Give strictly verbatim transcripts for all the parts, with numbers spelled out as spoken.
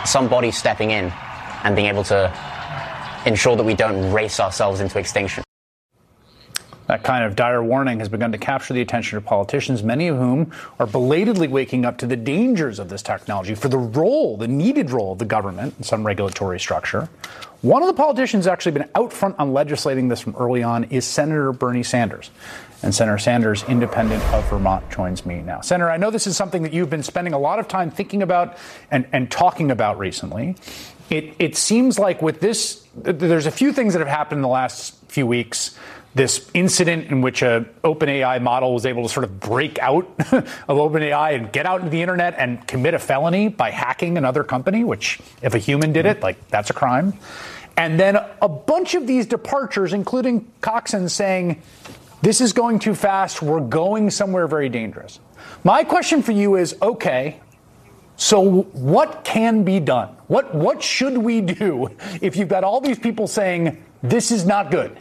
somebody stepping in and being able to ensure that we don't race ourselves into extinction. That kind of dire warning has begun to capture the attention of politicians, many of whom are belatedly waking up to the dangers of this technology, for the role, the needed role of the government in some regulatory structure. One of the politicians who's actually been out front on legislating this from early on is Senator Bernie Sanders. And Senator Sanders, independent of Vermont, joins me now. Senator, I know this is something that you've been spending a lot of time thinking about and, and talking about recently. It, it seems like with this, there's a few things that have happened in the last few weeks. This incident in which a OpenAI model was able to sort of break out of OpenAI and get out into the internet and commit a felony by hacking another company, which if a human did it, like that's a crime. And then a bunch of these departures, including Coxon saying, this is going too fast. We're going somewhere very dangerous. My question for you is, OK, so what can be done? What what should we do if you've got all these people saying this is not good?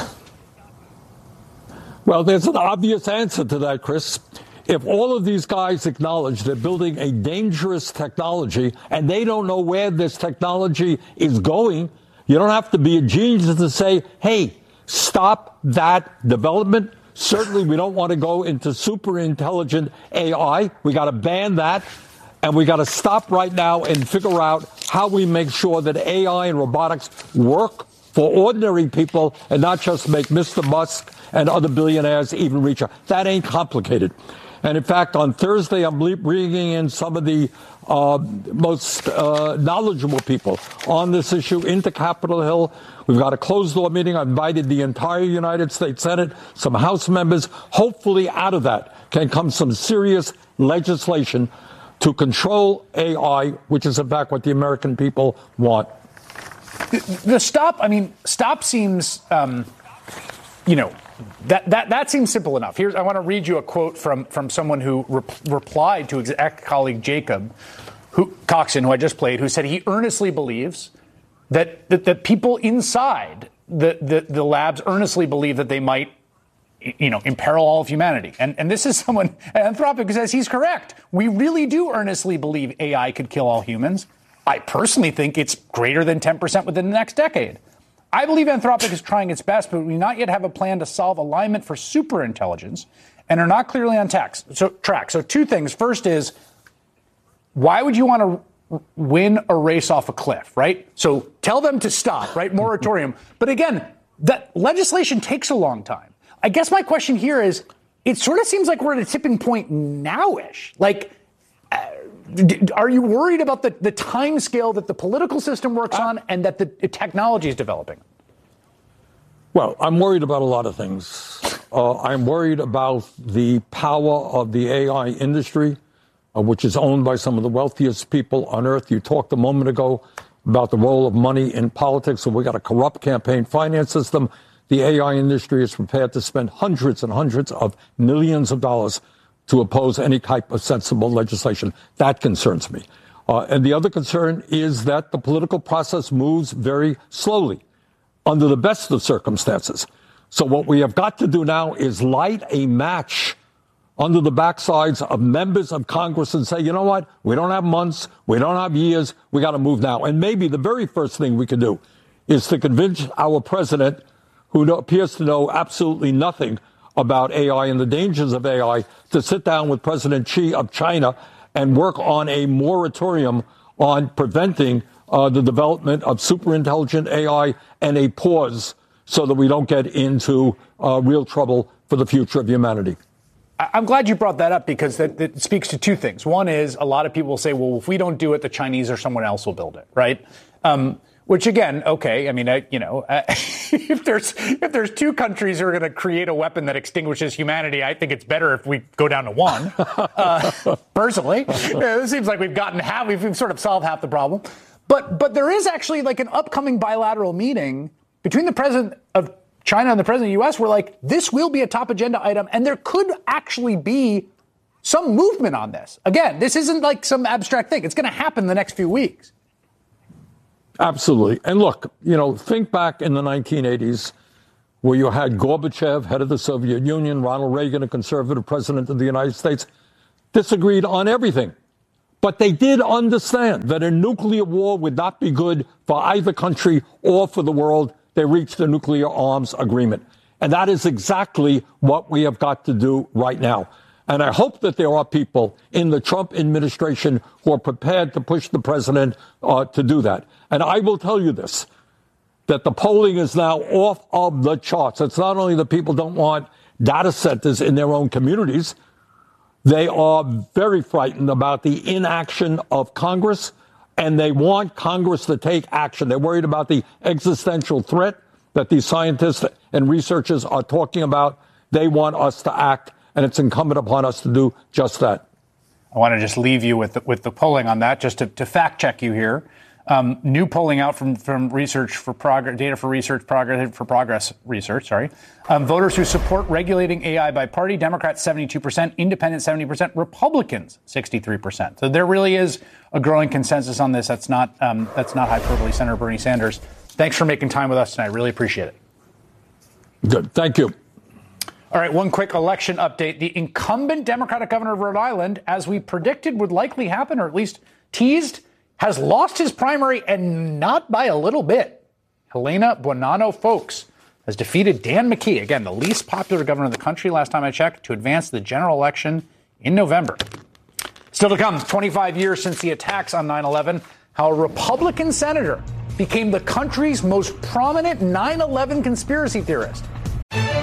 Well, there's an obvious answer to that, Chris. If all of these guys acknowledge they're building a dangerous technology and they don't know where this technology is going, you don't have to be a genius to say, hey, stop that development. Certainly, we don't want to go into super intelligent A I. We got to ban that. And we got to stop right now and figure out how we make sure that A I and robotics work for ordinary people and not just make Mister Musk and other billionaires even richer. That ain't complicated. And in fact, on Thursday, I'm bringing in some of the uh, most uh, knowledgeable people on this issue into Capitol Hill. We've got a closed-door meeting. I've invited the entire United States Senate, some House members. Hopefully out of that can come some serious legislation to control A I, which is, in fact, what the American people want. The, the stop, I mean, stop seems, um, you know, That, that that seems simple enough. Here's I want to read you a quote from from someone who re- replied to his ex-colleague Jacob who, Coxon, who I just played, who said he earnestly believes that that, that people inside the, the, the labs earnestly believe that they might, you know, imperil all of humanity. And and this is someone, Anthropic, who says he's correct. We really do earnestly believe A I could kill all humans. I personally think it's greater than ten percent within the next decade. I believe Anthropic is trying its best, but we do not yet have a plan to solve alignment for superintelligence and are not clearly on tax, so, track. So two things. First is, why would you want to win a race off a cliff, right? So tell them to stop, right? Moratorium. But again, that legislation takes a long time. I guess my question here is, it sort of seems like we're at a tipping point now-ish. Like, uh, are you worried about the, the time scale that the political system works on and that the technology is developing? Well, I'm worried about a lot of things. Uh, I'm worried about the power of the A I industry, uh, which is owned by some of the wealthiest people on earth. You talked a moment ago about the role of money in politics. So we got a corrupt campaign finance system. The A I industry is prepared to spend hundreds and hundreds of millions of dollars to oppose any type of sensible legislation. That concerns me. Uh, and the other concern is that the political process moves very slowly under the best of circumstances. So what we have got to do now is light a match under the backsides of members of Congress and say, you know what? We don't have months. We don't have years. We got to move now. And maybe the very first thing we can do is to convince our president, who appears to know absolutely nothing about A I and the dangers of A I, to sit down with President Xi of China and work on a moratorium on preventing uh, the development of superintelligent A I and a pause so that we don't get into uh, real trouble for the future of humanity. I'm glad you brought that up because that, that speaks to two things. One is a lot of people will say, well, if we don't do it, the Chinese or someone else will build it, right? Um, Which, again, OK, I mean, I, you know, uh, if there's if there's two countries who are going to create a weapon that extinguishes humanity, I think it's better if we go down to one. Uh, personally, it seems like we've gotten half, we've, we've sort of solved half the problem. But but there is actually like an upcoming bilateral meeting between the president of China and the president of the U S where like this will be a top agenda item. And there could actually be some movement on this. Again, this isn't like some abstract thing. It's going to happen in the next few weeks. Absolutely. And look, you know, think back in the nineteen eighties where you had Gorbachev, head of the Soviet Union, Ronald Reagan, a conservative president of the United States, disagreed on everything. But they did understand that a nuclear war would not be good for either country or for the world. They reached a nuclear arms agreement. And that is exactly what we have got to do right now. And I hope that there are people in the Trump administration who are prepared to push the president uh, to do that. And I will tell you this, that the polling is now off of the charts. It's not only that people don't want data centers in their own communities, they are very frightened about the inaction of Congress, and they want Congress to take action. They're worried about the existential threat that these scientists and researchers are talking about. They want us to act, and it's incumbent upon us to do just that. I want to just leave you with the, with the polling on that, just to, to fact check you here. Um, new polling out from, from research for progress, data for research progress for progress research. Sorry, um, voters who support regulating A I by party: Democrats seventy-two percent, Independents seventy percent, Republicans sixty-three percent. So there really is a growing consensus on this. That's not um, that's not hyperbole. Senator Bernie Sanders, thanks for making time with us tonight. Really appreciate it. Good, thank you. All right, one quick election update. The incumbent Democratic governor of Rhode Island, as we predicted would likely happen, or at least teased, has lost his primary, and not by a little bit. Helena Buonanno Folks has defeated Dan McKee, again, the least popular governor in the country last time I checked, to advance the general election in November. Still to come, twenty-five years since the attacks on nine eleven, how a Republican senator became the country's most prominent nine eleven conspiracy theorist.